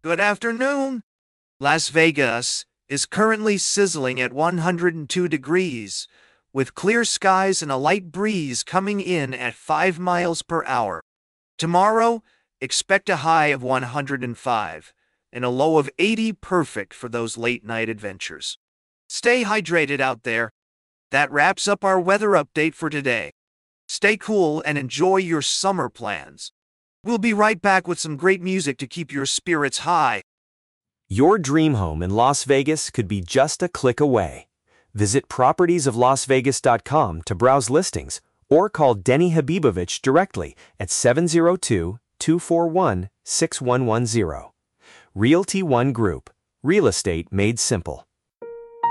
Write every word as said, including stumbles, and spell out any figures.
Good afternoon. Las Vegas is currently sizzling at one hundred two degrees, with clear skies and a light breeze coming in at five miles per hour. Tomorrow, expect a high of one hundred five and a low of eighty, perfect for those late-night adventures. Stay hydrated out there. That wraps up our weather update for today. Stay cool and enjoy your summer plans. We'll be right back with some great music to keep your spirits high. Your dream home in Las Vegas could be just a click away. Visit properties of las vegas dot com to browse listings or call Denny Habibovich directly at seven zero two, two four one, six one one zero. Realty One Group. Real estate made simple.